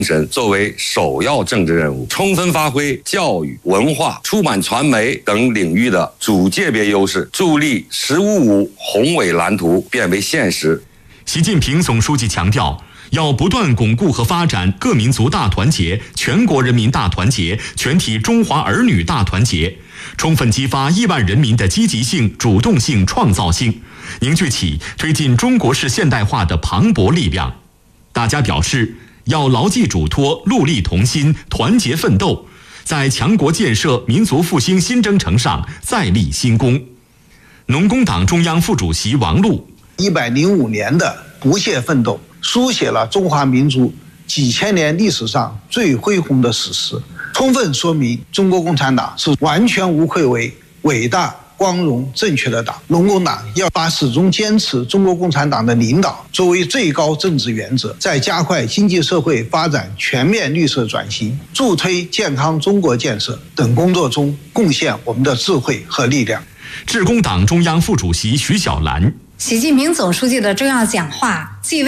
神作为首要政治任务，充分发挥教育、文化、出版传媒等领域的主界别优势，助力“十五五”宏伟蓝图变为现实。 习近平总书记强调，要不断巩固和发展各民族大团结、全国人民大团结、全体中华儿女大团结，充分激发亿万人民的积极性、主动性、创造性，凝聚起推进中国式现代化的磅礴力量。大家表示，要牢记嘱托，戮力同心，团结奋斗，在强国建设、民族复兴新征程上再立新功。农工党中央副主席王璐 ，105年的不懈奋斗，书写了中华民族几千年历史上最恢宏的史诗，充分说明中国共产党是完全无愧为伟大、光荣、正确的党。农工党要把始终坚持中国共产党的领导作为最高政治原则，在加快经济社会发展全面绿色转型、助推健康中国建设等工作中贡献我们的智慧和力量。 致公党中央副主席徐小兰， 习近平总书记的重要讲话既为